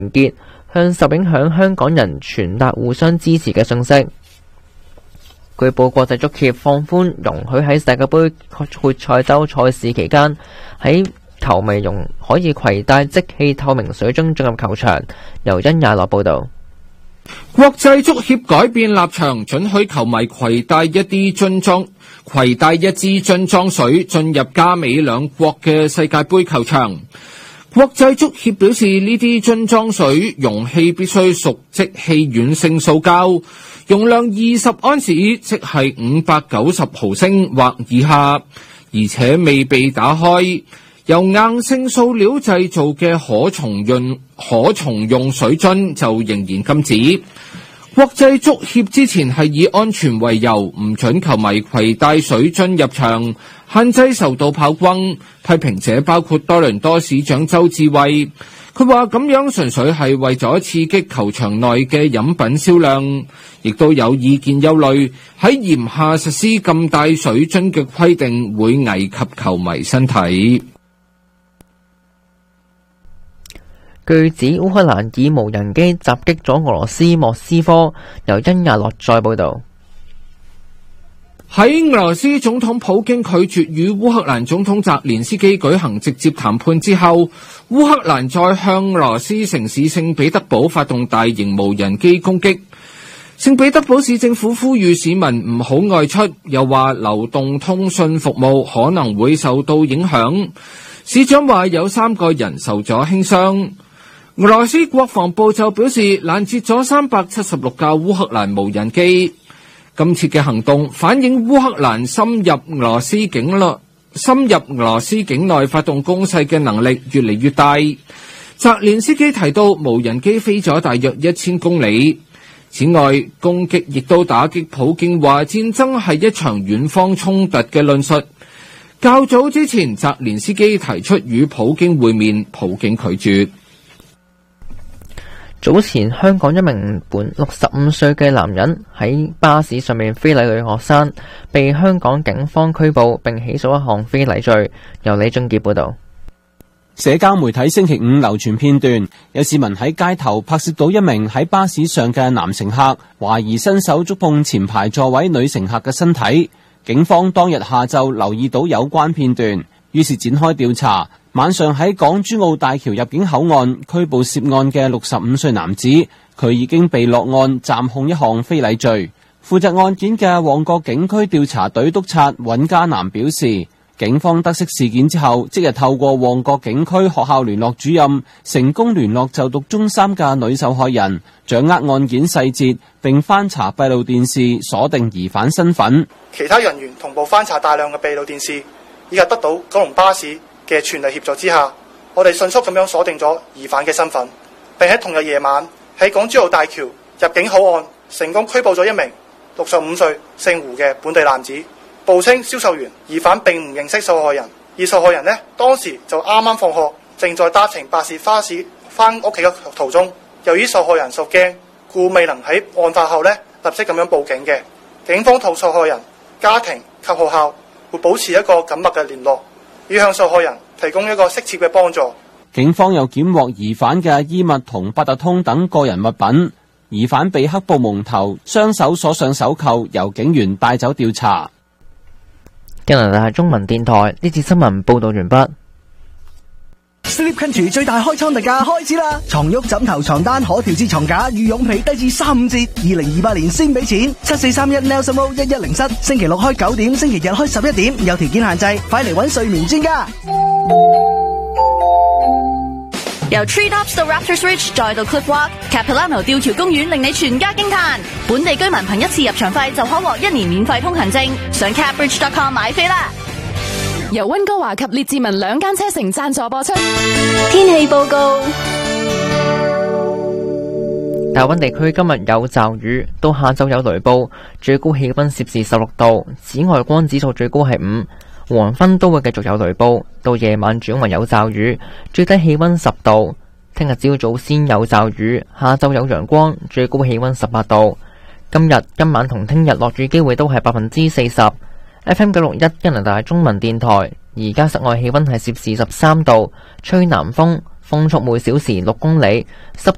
結，向受影響香港人傳達互相支持嘅信息。據報國際足協放寬容許喺世界盃決賽周賽事期間喺球迷可以攜帶即棄透明水樽進入球場。由殷亞樂報道。 國際足協改變立場，准許球迷攜帶一支樽裝水進入加美兩國嘅世界盃球場。國際足協表示，呢啲樽裝水容器必須屬即棄軟性塑膠，容量20安士，即係590毫升或以下，而且未被打開。由硬性塑料製造嘅可重用水樽就仍然禁止。國際足協之前係以安全為由，唔准球迷攜帶水樽入場，限制受到炮轟。批評者包括多倫多市長周志偉，佢話咁樣純粹係為咗刺激球場內嘅飲品銷量。亦都有意見憂慮，喺炎夏實施咁大水樽嘅規定會危及球迷身體。 據指烏克蘭以無人機襲擊咗俄羅斯莫斯科。由殷亞樂再報道。 喺俄羅斯總統普京拒絕與烏克蘭總統澤連斯基舉行直接談判之後，烏克蘭再向俄羅斯城市聖彼得堡發動大型無人機攻擊。聖彼得堡市政府呼籲市民唔好外出，又話流動通訊服務可能會受到影響。市長話有3個人受咗輕傷。俄羅斯國防部就表示攔截咗376架烏克蘭無人機。今次嘅行動反映烏克蘭深入俄羅斯境內發動攻勢嘅能力越嚟越大。澤連斯基提到無人機飛咗大約1000公里。此外，攻擊亦都打擊普京話戰爭係一場遠方衝突嘅論述。較早之前，澤連斯基提出與普京會面，普京拒絕。 早前香港一名65歲嘅男人喺巴士上面非禮女學生，被香港警方拘捕並起訴一項非禮罪。由李俊傑報道。 社交媒體星期五流傳片段，有市民喺街頭拍攝到一名喺巴士上嘅男乘客，懷疑伸手觸碰前排座位女乘客嘅身體。警方當日下晝留意到有關片段，於是展開調查。晚上喺港珠澳大橋入境口岸拘捕涉案嘅65歲男子，佢已經被落案暫控一項非禮罪。負責案件嘅旺角警區調查隊督察尹嘉南表示，警方得悉事件之後，即日透過旺角警區學校聯絡主任，成功聯絡就讀中3嘅女受害人，掌握案件細節，並翻查閉路電視，鎖定疑犯身份。 其他人員同步翻查大量嘅閉路電視，以及得到九龍巴士嘅全力協助之下，我哋迅速咁樣鎖定咗疑犯嘅身份，並喺同日夜晚喺港珠澳大橋入境口岸成功拘捕咗一名65歲姓胡嘅本地男子，報稱銷售員。疑犯並唔認識受害人，而受害人呢，當時就啱啱放學，正在搭乘巴士巴士翻屋企嘅途中。由於受害人受驚，故未能喺案發後呢立即咁樣報警嘅。警方同受害人家庭及學校會保持一個緊密嘅聯絡，要向受害人提供一個適切嘅幫助。 警方又檢獲疑犯嘅衣物同八達通等個人物品。疑犯被黑布蒙頭，雙手鎖上手扣，由警員帶走調查。 加拿大中文電台呢次新聞報道完畢。 Sleep Country 最大開倉特價開始啦！床褥、枕頭、床單、可調節床架、羽絨被低至35折，2028年先俾錢。7431 Nelson Road 1107，星期六開9點，星期日開11點，有條件限制，快嚟搵睡眠專家。 由 Treetops 到 Raptors Ridge 再到 Cliff Walk，Capilano 吊橋公園令你全家驚嘆。本地居民憑一次入場費就可獲1年免費通行證，上 capbridge.com 買飛啦！ 由溫哥華及列治文2間車城贊助播出。 天氣報告： 大溫地區今日有驟雨，到下晝有雷暴，最高氣溫攝氏16度，紫外光指數最高係5。黃昏都會繼續有雷暴，到夜晚轉為有驟雨，最低氣溫10度。聽日朝早先有驟雨，下晝有陽光，最高氣溫18度。今晚同聽日落雨機會都係40%。FM 961加拿大中文電台，而家室外氣溫係攝氏13度，吹南風，風速每小時6公里，濕